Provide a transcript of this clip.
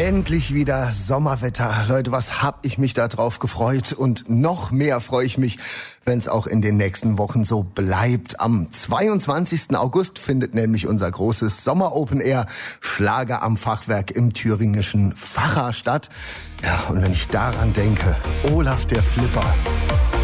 Endlich wieder Sommerwetter. Leute, was hab ich mich da drauf gefreut. Und noch mehr freue ich mich, wenn es auch in den nächsten Wochen so bleibt. Am 22. August findet nämlich unser großes Sommer-Open-Air Schlager am Fachwerk im thüringischen Vacha statt. Ja, und wenn ich daran denke, Olaf der Flipper,